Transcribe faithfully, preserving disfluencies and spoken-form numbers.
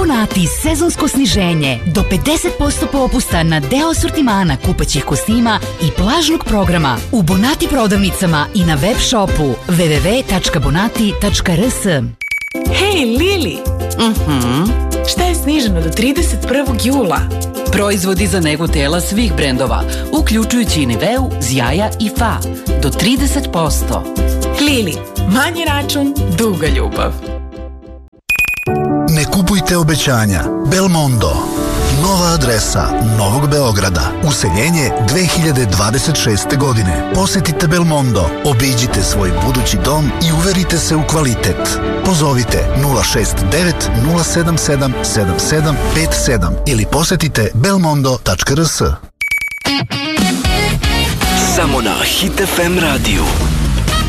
Bonati sezonsko sniženje. Do pedeset posto popusta na deo asortimana kupaćih kostima i plažnog programa u Bonati prodavnicama i na web shopu w w w tačka bonati tačka r s. Hej, Lili! Mhm. Šta je sniženo do trideset prvog jula? Proizvodi za negu tela svih brendova, uključujući i Niveu, Zjaja i Fa. Do trideset posto. Lili, manji račun, duga ljubav. Ne kupujte obećanja. Belmondo. Nova adresa Novog Beograda. Useljenje dve hiljade dvadeset šeste. godine. Posetite Belmondo, obiđite svoj budući dom i uverite se u kvalitet. Pozovite nula šest devet nula sedam sedam sedam sedam pet sedam ili posetite belmondo tačka r s. Samo na Hit F M radiju.